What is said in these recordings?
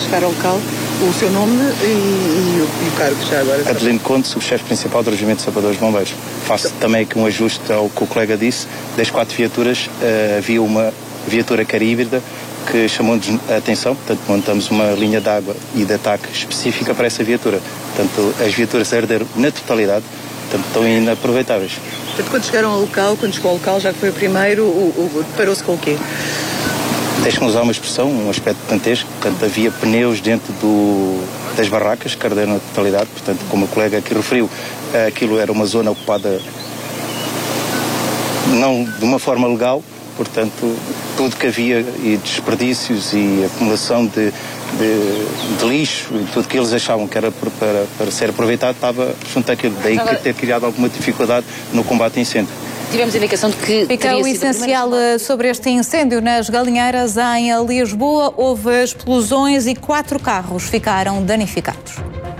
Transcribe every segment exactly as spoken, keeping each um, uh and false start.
chegar ao local, o seu nome e, e, o, e o cargo já agora. Adelino Conde, subchefe principal do Regimento de Salvadores Bombeiros. Faço então também aqui um ajuste ao que o colega disse. Das quatro viaturas, uh, havia uma viatura carhíbrida que chamou-nos a atenção, portanto montamos uma linha de água e de ataque específica para essa viatura. Portanto, as viaturas arderam na totalidade, portanto estão inaproveitáveis. Portanto, quando chegaram ao local, quando chegou ao local, já que foi o primeiro, o, o, deparou-se com o quê? Deixe-me usar uma expressão, um aspecto dantesco. Portanto, havia pneus dentro do, das barracas que arderam na totalidade. Portanto, como a colega aqui referiu, aquilo era uma zona ocupada não de uma forma legal. Portanto, tudo que havia e desperdícios e acumulação de, de, de lixo e tudo que eles achavam que era para, para ser aproveitado estava junto àquilo. Daí que ter criado alguma dificuldade no combate a incêndio. Tivemos indicação de que... Fica o essencial sobre este incêndio nas galinheiras em Lisboa. Houve explosões e quatro carros ficaram danificados.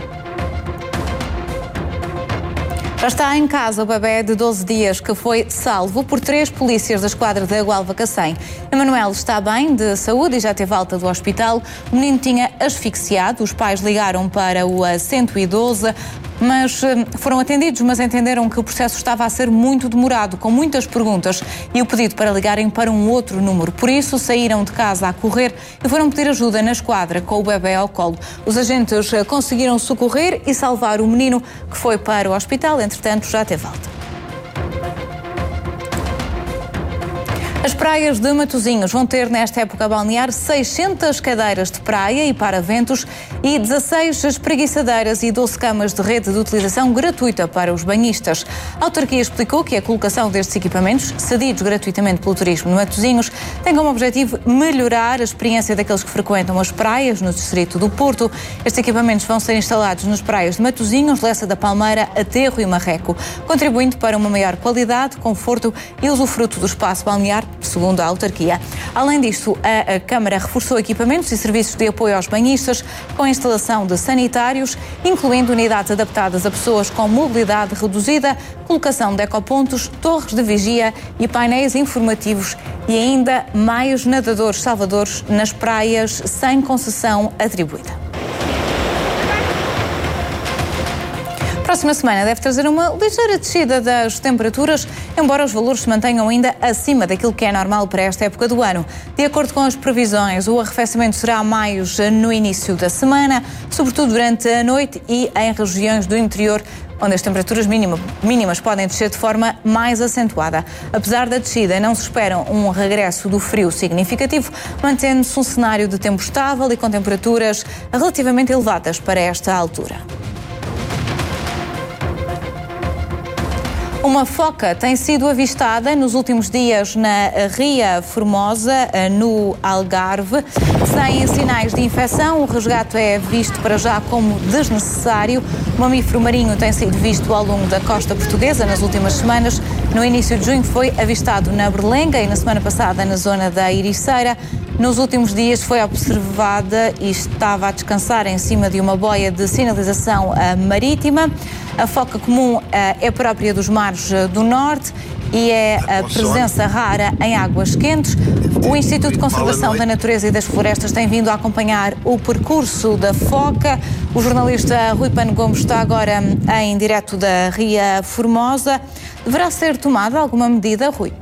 Já está em casa o bebê de doze dias que foi salvo por três polícias da esquadra da Gualva Cacém. Emanuel está bem de saúde e já teve alta do hospital. O menino tinha asfixiado. Os pais ligaram para o cento e doze, mas foram atendidos, mas entenderam que o processo estava a ser muito demorado, com muitas perguntas, e o pedido para ligarem para um outro número. Por isso, saíram de casa a correr e foram pedir ajuda na esquadra com o bebê ao colo. Os agentes conseguiram socorrer e salvar o menino, que foi para o hospital. Entretanto, já teve alta. As praias de Matosinhos vão ter, nesta época balnear, seiscentas cadeiras de praia e paraventos e dezasseis espreguiçadeiras e doze camas de rede de utilização gratuita para os banhistas. A autarquia explicou que a colocação destes equipamentos, cedidos gratuitamente pelo turismo de Matosinhos, tem como objetivo melhorar a experiência daqueles que frequentam as praias no distrito do Porto. Estes equipamentos vão ser instalados nas praias de Matosinhos, Lessa da Palmeira, Aterro e Marreco, contribuindo para uma maior qualidade, conforto e usufruto do espaço balnear, segundo a autarquia. Além disto, a, a Câmara reforçou equipamentos e serviços de apoio aos banhistas, com a instalação de sanitários, incluindo unidades adaptadas a pessoas com mobilidade reduzida, colocação de ecopontos, torres de vigia e painéis informativos e ainda mais nadadores salvadores nas praias sem concessão atribuída. A próxima semana deve trazer uma ligeira descida das temperaturas, embora os valores se mantenham ainda acima daquilo que é normal para esta época do ano. De acordo com as previsões, o arrefecimento será mais no início da semana, sobretudo durante a noite e em regiões do interior, onde as temperaturas mínima, mínimas podem descer de forma mais acentuada. Apesar da descida, não se espera um regresso do frio significativo, mantendo-se um cenário de tempo estável e com temperaturas relativamente elevadas para esta altura. Uma foca tem sido avistada nos últimos dias na Ria Formosa, no Algarve. Sem sinais de infecção, o resgate é visto para já como desnecessário. O mamífero marinho tem sido visto ao longo da costa portuguesa nas últimas semanas. No início de junho foi avistado na Berlenga e na semana passada na zona da Ericeira. Nos últimos dias foi observada e estava a descansar em cima de uma boia de sinalização uh, marítima. A foca comum uh, é própria dos mares uh, do norte e é a presença rara em águas quentes. O Instituto de Conservação da Natureza e das Florestas tem vindo a acompanhar o percurso da foca. O jornalista Rui Pano Gomes está agora em direto da Ria Formosa. Deverá ser tomada alguma medida, Rui?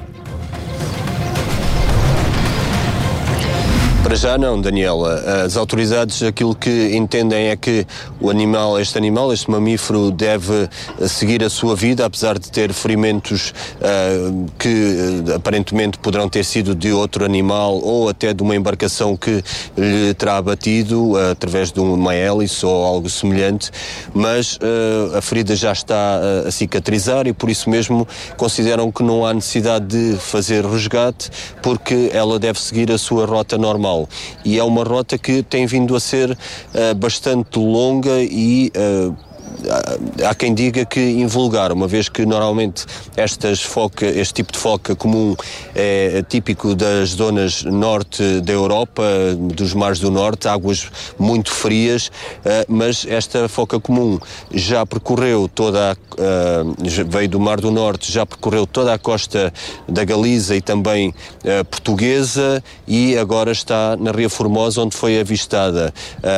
Para já não, Daniela. As autoridades aquilo que entendem é que o animal, este animal, este mamífero deve seguir a sua vida, apesar de ter ferimentos uh, que uh, aparentemente poderão ter sido de outro animal ou até de uma embarcação que lhe terá abatido uh, através de uma hélice ou algo semelhante, mas uh, a ferida já está uh, a cicatrizar e por isso mesmo consideram que não há necessidade de fazer resgate porque ela deve seguir a sua rota normal. E é uma rota que tem vindo a ser uh, bastante longa e uh, há quem diga que invulgar, uma vez que normalmente estas foca, este tipo de foca comum é típico das zonas norte da Europa, dos mares do norte, águas muito frias, mas esta foca comum já percorreu toda a, veio do Mar do Norte, já percorreu toda a costa da Galiza e também portuguesa e agora está na Ria Formosa, onde foi avistada.